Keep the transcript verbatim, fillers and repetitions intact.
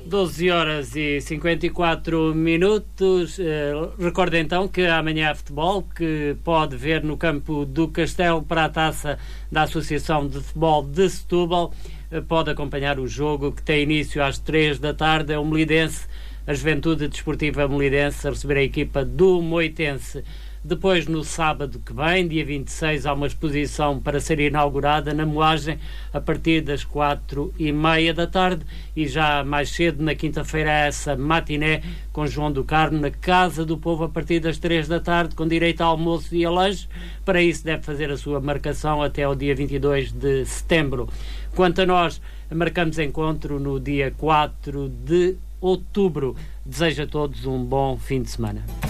doze horas e cinquenta e quatro minutos. Uh, recordo então que amanhã há futebol, que pode ver no campo do Castelo para a taça da Associação de Futebol de Setúbal. Uh, pode acompanhar o jogo que tem início às três da tarde. É o Melidense, a Juventude Desportiva Melidense, a receber a equipa do Moitense. Depois, no sábado que vem, dia vinte e seis, há uma exposição para ser inaugurada na Moagem a partir das quatro e meia da tarde, e já mais cedo, na quinta-feira, essa matiné com João do Carmo na Casa do Povo a partir das três da tarde, com direito a almoço e a lanche. Para isso deve fazer a sua marcação até ao dia vinte e dois de setembro. Quanto a nós, marcamos encontro no dia quatro de outubro. Desejo a todos um bom fim de semana.